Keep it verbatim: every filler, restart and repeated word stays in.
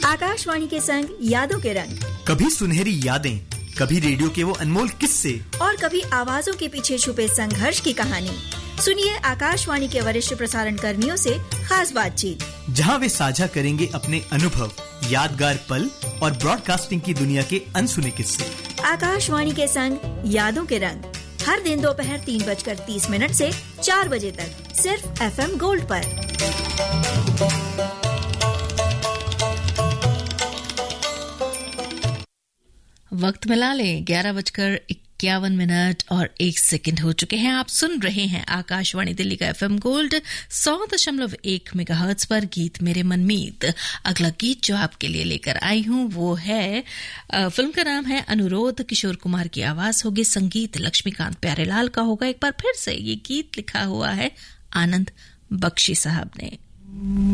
आकाशवाणी के संग यादों के रंग, कभी सुनहरी यादें, कभी रेडियो के वो अनमोल किस्से और कभी आवाजों के पीछे छुपे संघर्ष की कहानी। सुनिए आकाशवाणी के वरिष्ठ प्रसारण कर्मियों से खास बातचीत, जहां वे साझा करेंगे अपने अनुभव, यादगार पल और ब्रॉडकास्टिंग की दुनिया के अनसुने किस्से। आकाशवाणी के संग यादों के रंग, हर दिन दोपहर तीन बजकर तीस मिनट से चार बजे तक, सिर्फ एफएम गोल्ड पर। वक्त मिला ले ग्यारह बजकर इक्यावन मिनट और एक सेकंड हो चुके हैं। आप सुन रहे हैं आकाशवाणी दिल्ली का एफएम गोल्ड सौ दशमलव एक मेगाहर्ट्ज पर गीत मेरे मनमीत। अगला गीत जो आपके लिए लेकर आई हूं वो है, फिल्म का नाम है अनुरोध, किशोर कुमार की आवाज होगी, संगीत लक्ष्मीकांत प्यारेलाल का होगा। एक बार फिर से ये गीत लिखा हुआ है आनंद बख्शी साहब ने।